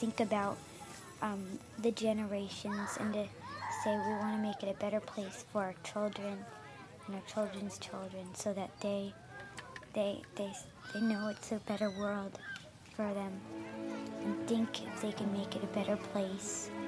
think about the generations and to say we want to make it a better place for our children and our children's children, so that they know it's a better world for them and think if they can make it a better place.